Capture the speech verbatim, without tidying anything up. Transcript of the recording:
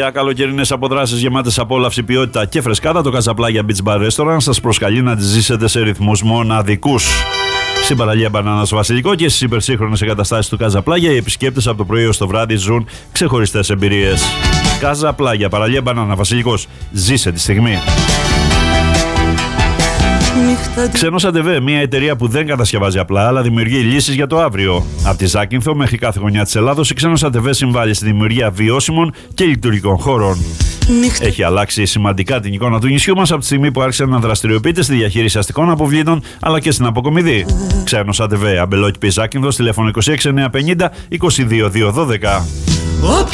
Για καλοκαιρινές αποδράσεις γεμάτες απόλαυση, ποιότητα και φρεσκάδα, το Καζαπλάγια Beach Bar Restaurant σας προσκαλεί να τις ζήσετε σε ρυθμούς μοναδικούς. Στην παραλία Μπανάνας Βασιλικό και στις υπερσύγχρονες εγκαταστάσεις του Καζαπλάγια, οι επισκέπτες από το πρωί ως το βράδυ ζουν ξεχωριστές εμπειρίες. Καζαπλάγια, παραλία Μπανάνα Βασιλικός. Ζήσε τη στιγμή. Ξένος ΑΝΤΕΒΕ, μια εταιρεία που δεν κατασκευάζει απλά, αλλά δημιουργεί λύσεις για το αύριο. Από τη Ζάκυνθο μέχρι κάθε γωνιά της Ελλάδος, η Ξένος ΑΝΤΕΒΕ συμβάλλει στη δημιουργία βιώσιμων και λειτουργικών χώρων. Έχει αλλάξει σημαντικά την εικόνα του νησιού μας από τη στιγμή που άρχισε να δραστηριοποιείται στη διαχείριση αστικών αποβλήτων αλλά και στην αποκομιδή. Ξένος ΑΝΤΕΒΕ, Αμπελόκηπη Ζάκυνθος, τηλέφωνο είκοσι έξι εννιακόσια πενήντα είκοσι δύο διακόσια δώδεκα.